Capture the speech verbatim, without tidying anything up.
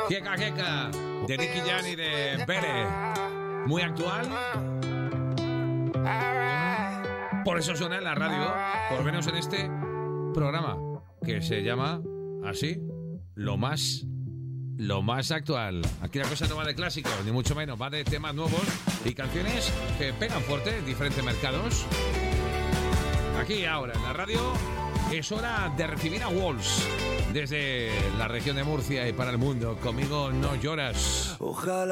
Jeca Jeca, de Nicky Jam y de Bere. Muy actual. Por eso suena en la radio, por lo menos en este programa, que se llama así, lo más, lo más actual. Aquí la cosa no va de clásicos, ni mucho menos, va de temas nuevos y canciones que pegan fuerte en diferentes mercados. Aquí y ahora, en la radio, es hora de recibir a Walls desde la región de Murcia y para el mundo. Conmigo no lloras. Ojalá